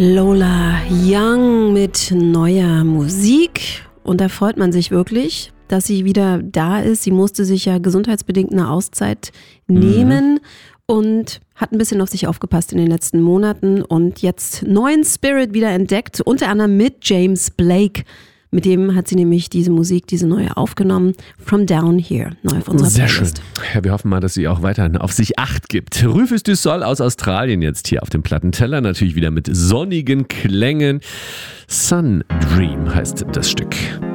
Lola Young mit neuer Musik. Und da freut man sich wirklich, dass sie wieder da ist. Sie musste sich ja gesundheitsbedingt eine Auszeit nehmen und hat ein bisschen auf sich aufgepasst in den letzten Monaten und jetzt neuen Spirit wieder entdeckt, unter anderem mit James Blake. Mit dem hat sie nämlich diese Musik, diese neue aufgenommen. From Down Here, neu auf unserer Sehr Playlist. schön. Ja, wir hoffen mal, dass sie auch weiterhin auf sich Acht gibt. Rufus du Sol aus Australien jetzt hier auf dem Plattenteller. Natürlich wieder mit sonnigen Klängen. Sun Dream heißt das Stück.